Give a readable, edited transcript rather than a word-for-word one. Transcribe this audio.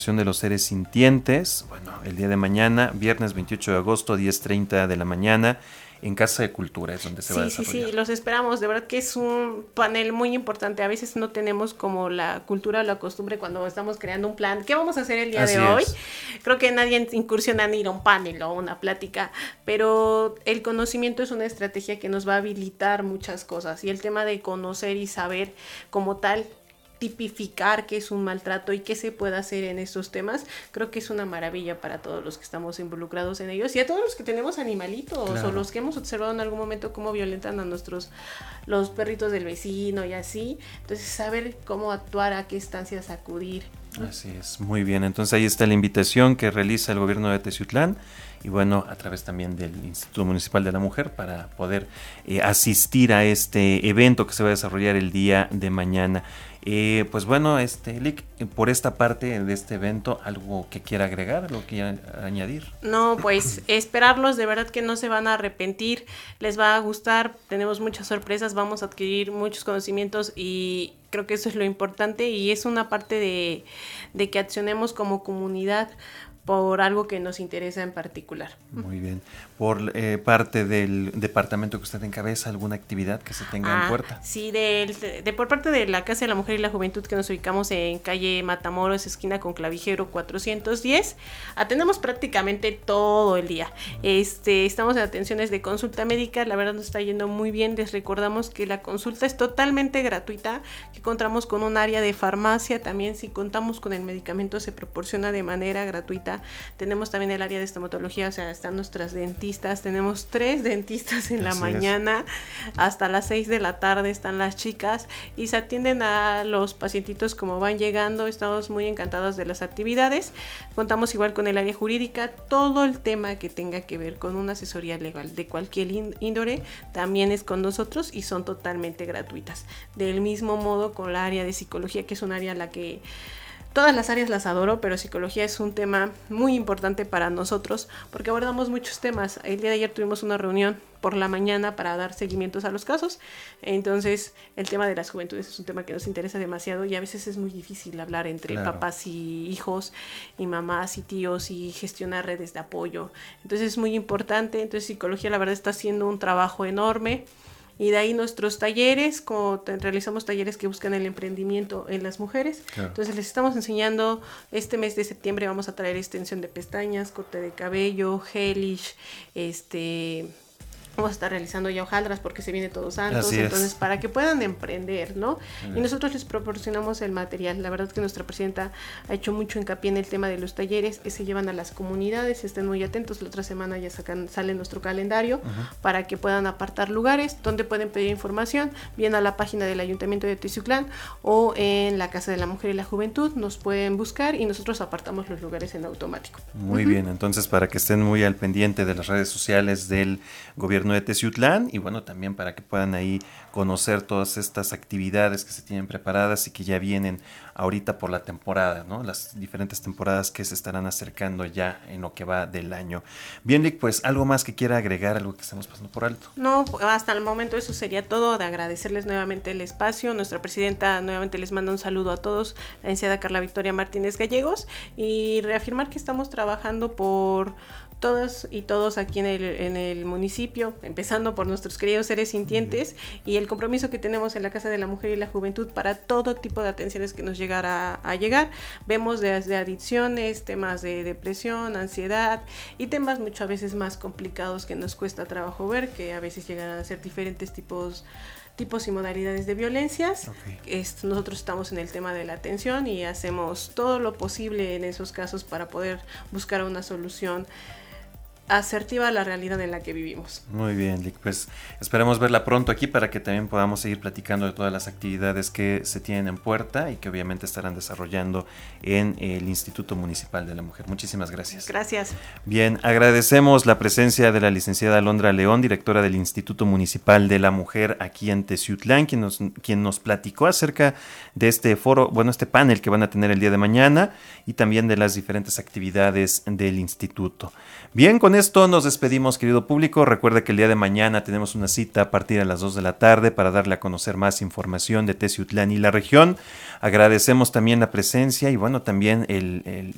de los seres sintientes, bueno, el día de mañana, viernes 28 de agosto, 10:30 de la mañana, en Casa de Cultura es donde se va a desarrollar. Sí, los esperamos, de verdad que es un panel muy importante. A veces no tenemos como la cultura o la costumbre cuando estamos creando un plan. ¿Qué vamos a hacer el día Así de hoy? es. Creo que nadie incursiona en ir a un panel o una plática, pero el conocimiento es una estrategia que nos va a habilitar muchas cosas, y el tema de conocer y saber como tal tipificar qué es un maltrato y qué se puede hacer en estos temas, creo que es una maravilla para todos los que estamos involucrados en ellos y a todos los que tenemos animalitos, Claro. o los que hemos observado en algún momento cómo violentan a los perritos del vecino y así. Entonces, saber cómo actuar, a qué instancias acudir. Así es, muy bien. Entonces ahí está la invitación que realiza el gobierno de Teciutlán y bueno, a través también del Instituto Municipal de la Mujer para poder asistir a este evento que se va a desarrollar el día de mañana. Pues bueno, Lick, por esta parte de este evento, ¿algo que quiera agregar, algo que quiera añadir? No, pues esperarlos, de verdad que no se van a arrepentir, les va a gustar, tenemos muchas sorpresas, vamos a adquirir muchos conocimientos y creo que eso es lo importante, y es una parte de que accionemos como comunidad por algo que nos interesa en particular. Muy bien. Por parte del departamento que usted encabeza, ¿alguna actividad que se tenga en puerta? Sí, por parte de la Casa de la Mujer y la Juventud, que nos ubicamos en calle Matamoros, esquina con Clavijero 410, atendemos prácticamente todo el día. Estamos en atenciones de consulta médica, la verdad nos está yendo muy bien. Les recordamos que la consulta es totalmente gratuita, que contamos con un área de farmacia, también si contamos con el medicamento se proporciona de manera gratuita. Tenemos también el área de estomatología, o sea, están nuestras dentistas, tenemos 3 dentistas en la mañana, hasta las 6 de la tarde están las chicas y se atienden a los pacientitos como van llegando. Estamos muy encantados de las actividades. Contamos igual con el área jurídica, todo el tema que tenga que ver con una asesoría legal de cualquier índole también es con nosotros y son totalmente gratuitas. Del mismo modo con la área de psicología, que es un área a la que todas las áreas las adoro, pero psicología es un tema muy importante para nosotros porque abordamos muchos temas. El día de ayer tuvimos una reunión por la mañana para dar seguimientos a los casos. Entonces, el tema de las juventudes es un tema que nos interesa demasiado y a veces es muy difícil hablar entre papás y hijos, y mamás y tíos, y gestionar redes de apoyo. Entonces, es muy importante. Entonces, psicología, la verdad, está haciendo un trabajo enorme. Y de ahí nuestros talleres, como realizamos talleres que buscan el emprendimiento en las mujeres. Claro. Entonces les estamos enseñando, este mes de septiembre vamos a traer extensión de pestañas, corte de cabello, gelish, vamos a estar realizando ya hojaldras porque se viene Todos Santos, entonces para que puedan emprender, ¿no? Y nosotros les proporcionamos el material. La verdad es que nuestra presidenta ha hecho mucho hincapié en el tema de los talleres que se llevan a las comunidades, estén muy atentos. La otra semana ya sale nuestro calendario para que puedan apartar lugares donde pueden pedir información, bien a la página del Ayuntamiento de Teciutlán o en la Casa de la Mujer y la Juventud, nos pueden buscar y nosotros apartamos los lugares en automático. Muy bien, entonces para que estén muy al pendiente de las redes sociales del gobierno de Teciutlán y bueno, también para que puedan ahí conocer todas estas actividades que se tienen preparadas y que ya vienen ahorita por la temporada, ¿no? Las diferentes temporadas que se estarán acercando ya en lo que va del año. Bien, Lick, pues algo más que quiera agregar, algo que estamos pasando por alto. No, hasta el momento eso sería todo, de agradecerles nuevamente el espacio. Nuestra presidenta nuevamente les manda un saludo a todos, la licenciada Carla Victoria Martínez Gallegos, y reafirmar que estamos trabajando por todas y todos aquí en el municipio, empezando por nuestros queridos seres sintientes y el compromiso que tenemos en la Casa de la Mujer y la Juventud para todo tipo de atenciones que nos llegara a llegar. Vemos desde adicciones, temas de depresión, ansiedad y temas muchas veces más complicados que nos cuesta trabajo ver, que a veces llegan a ser diferentes tipos y modalidades de violencias. Nosotros estamos en el tema de la atención y hacemos todo lo posible en esos casos para poder buscar una solución asertiva a la realidad en la que vivimos. Muy bien, Lick, pues esperemos verla pronto aquí para que también podamos seguir platicando de todas las actividades que se tienen en puerta y que obviamente estarán desarrollando en el Instituto Municipal de la Mujer. Muchísimas gracias. Gracias. Bien, agradecemos la presencia de la licenciada Alondra León, directora del Instituto Municipal de la Mujer aquí en Teciutlán, quien nos platicó acerca de este foro, bueno, este panel que van a tener el día de mañana y también de las diferentes actividades del instituto. Bien, con esto nos despedimos, querido público. Recuerda que el día de mañana tenemos una cita a partir de las 2 de la tarde para darle a conocer más información de Teciutlán y la región. Agradecemos también la presencia y bueno, también el